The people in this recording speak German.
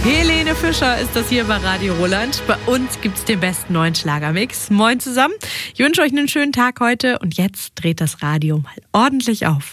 Helene Fischer ist das hier bei Radio Roland. Bei uns gibt's den besten neuen Schlagermix. Moin zusammen. Ich wünsche euch einen schönen Tag heute und jetzt dreht das Radio mal ordentlich auf.